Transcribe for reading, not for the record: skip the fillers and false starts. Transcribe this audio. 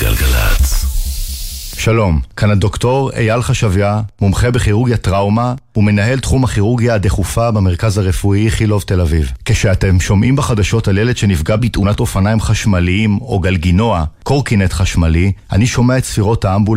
גלגלצ. שלום, כאן הדוקטור אייל חשביה, מומחה בכירורגיה טראומה ומנהל תחום הכירורגיה הדחופה במרכז הרפואי איכילוב תל אביב. כשאתם שומעים בחדשות על ילד שנפגע בתאונת אופניים חשמליים או גלגינוע, קורקינט חשמלי, אני שומע את ספירות האמבולנס